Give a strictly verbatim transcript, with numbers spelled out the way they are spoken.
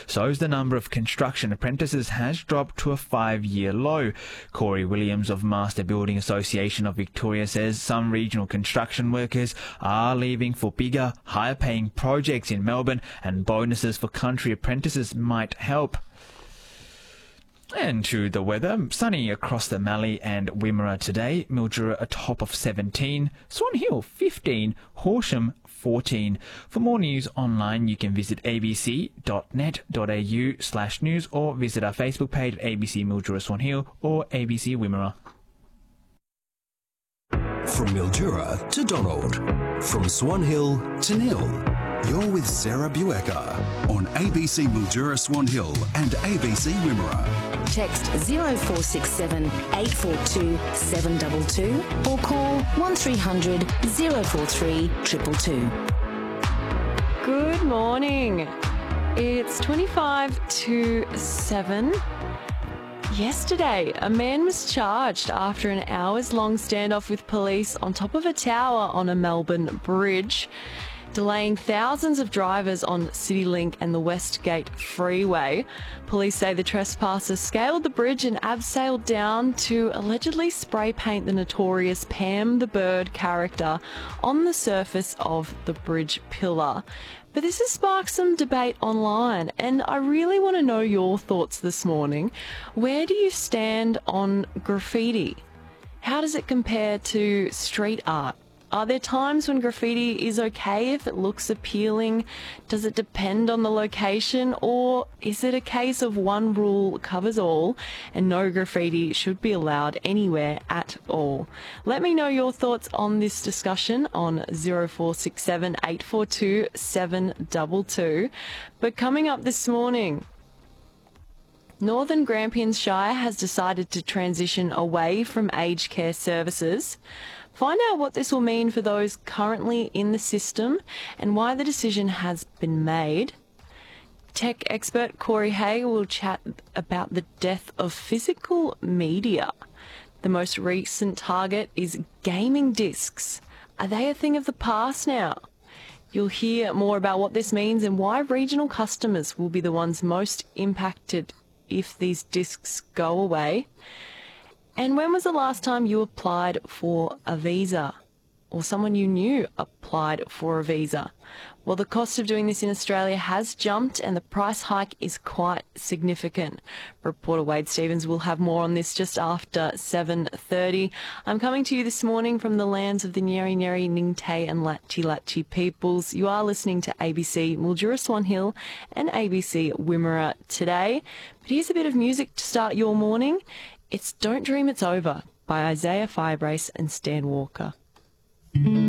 shows the number of construction apprentices has dropped to a five-year low. Corey Williams of Master Building Association of Victoria says some regional construction workers are leaving for bigger, higher-paying projects in Melbourne, and bonuses for country apprentices might help. And to the weather, sunny across the Mallee and Wimmera today. Mildura a top of seventeen, Swan Hill fifteen, Horsham fourteen. For more news online, you can visit abc.net.au slash news or visit our Facebook page at A B C Mildura Swan Hill or A B C Wimmera. From Mildura to Donald, from Swan Hill to Nil. You're with Sarah Buecker on A B C Mildura Swan Hill and A B C Wimmera. Text zero four six seven, eight four two, seven two two or call one three hundred, zero four three, two two two. Good morning. It's twenty-five to seven. Yesterday, a man was charged after an hours-long standoff with police on top of a tower on a Melbourne bridge, delaying thousands of drivers on CityLink and the Westgate Freeway. Police say the trespasser scaled the bridge and abseiled down to allegedly spray paint the notorious Pam the Bird character on the surface of the bridge pillar. But this has sparked some debate online, and I really want to know your thoughts this morning. Where do you stand on graffiti? How does it compare to street art? Are there times when graffiti is okay if it looks appealing? Does it depend on the location, or is it a case of one rule covers all and no graffiti should be allowed anywhere at all? Let me know your thoughts on this discussion on zero four six seven, eight four two, seven two two. But coming up this morning, Northern Grampians Shire has decided to transition away from aged care services. Find out what this will mean for those currently in the system and why the decision has been made. Tech expert Corey Hay will chat about the death of physical media. The most recent target is gaming discs. Are they a thing of the past now? You'll hear more about what this means and why regional customers will be the ones most impacted if these discs go away. And when was the last time you applied for a visa, or someone you knew applied for a visa? Well, the cost of doing this in Australia has jumped and the price hike is quite significant. Reporter Wade Stevens will have more on this just after seven thirty. I'm coming to you this morning from the lands of the Nyeri Nyeri, Ningtay and Latchi Latchi peoples. You are listening to A B C Mildura Swan Hill and A B C Wimmera today. But here's a bit of music to start your morning. It's Don't Dream It's Over by Isaiah Firebrace and Stan Walker.